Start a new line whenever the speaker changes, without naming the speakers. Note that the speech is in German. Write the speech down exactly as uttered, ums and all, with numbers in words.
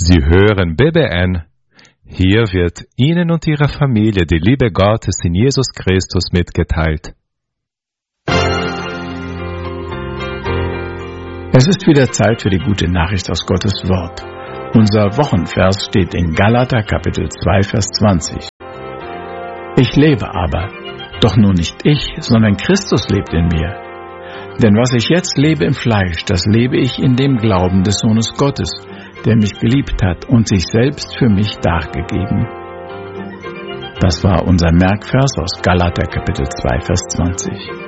Sie hören B B N. Hier wird Ihnen und Ihrer Familie die Liebe Gottes in Jesus Christus mitgeteilt.
Es ist wieder Zeit für die gute Nachricht aus Gottes Wort. Unser Wochenvers steht in Galater Kapitel zwei, Vers zwanzig. Ich lebe aber, doch nun nicht ich, sondern Christus lebt in mir. Denn was ich jetzt lebe im Fleisch, das lebe ich in dem Glauben des Sohnes Gottes, der mich geliebt hat und sich selbst für mich dargegeben. Das war unser Merkvers aus Galater Kapitel zwei, Vers zwanzig.